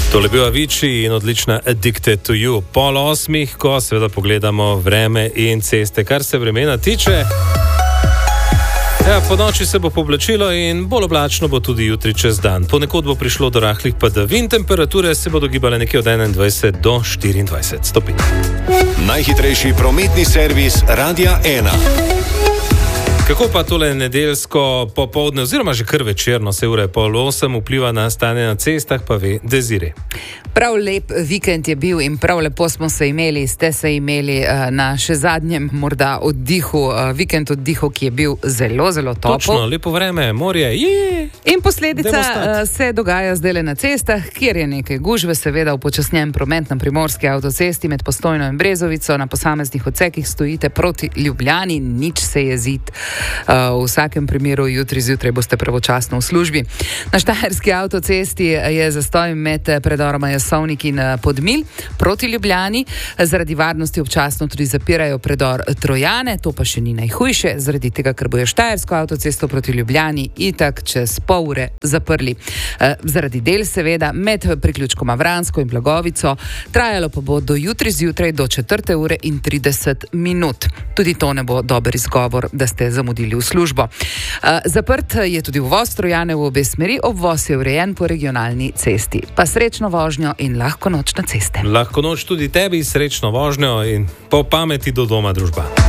Tole je bil Avicii in odlična Addicted to You. 7:30, ko seveda pogledamo vreme in ceste. Kar se vremena tiče, po noči se bo poblačilo in bolj oblačno bo tudi jutri čez dan. Ponekod bo prišlo do rahlih padavin, temperature se bodo gibale nekje od 21 do 24 stopinj. Najhitrejši prometni servis Radia 1. Kako pa tole nedeljsko popoldne, oziroma že kar večerno, se ura je 7:30, vpliva na stanje na cestah, pa ve Desiree. Prav lep vikend je bil in prav lepo smo se imeli, ste se imeli na še zadnjem morda oddihu, vikend oddihu, ki je bil zelo, zelo topel. Točno, lepo vreme, morje, In posledica se dogaja zdaj na cestah, kjer je nekaj gužve, seveda upočasnjen promet na primorski avtocesti med Postojno in Brezovico, na posameznih odsekih stojite proti Ljubljani, nič se jezit. V vsakem primeru jutri zjutraj boste pravočasno v službi. Na štajerski avtocesti je zastoj med predoroma Jasovnik in Podmilj proti Ljubljani. Zaradi varnosti občasno tudi zapirajo predor Trojane, to pa še ni najhujše, zaradi tega, ker bojo štajersko avtocesto proti Ljubljani itak čez pol ure zaprli. Zaradi del seveda med priključkoma Vransko in Blagovico, trajalo pa bo do jutri zjutraj do 4:30. Tudi to ne bo dober izgovor, da ste zamudili v službo. Zaprt je tudi uvoz Trojane v obe smeri, obvoz je urejen po regionalni cesti. Pa srečno vožnjo in lahko noč na ceste. Lahko noč tudi tebi, srečno vožnjo in po pameti do doma, družba.